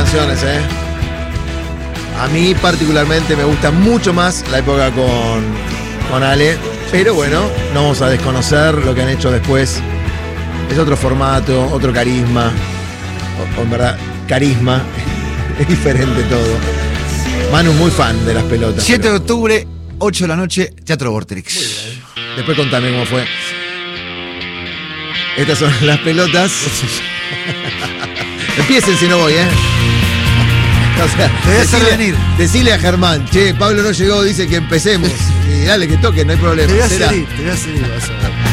generaciones, ¿eh? A mí particularmente me gusta mucho más la época con Ale, pero bueno, no vamos a desconocer lo que han hecho después. Es otro formato, otro carisma, o en verdad, carisma, es diferente todo. Manu muy fan de las pelotas. 7 de octubre, 8 de la noche, Teatro Vorterix. Después contame cómo fue. Estas son las pelotas. Empiecen si no voy, ¿eh? O sea, Te voy a hacer venir. Decile a Germán, che, Pablo no llegó, dice que empecemos. Y dale, que toque, no hay problema. Te voy a Será. hacer ir, vas a ver.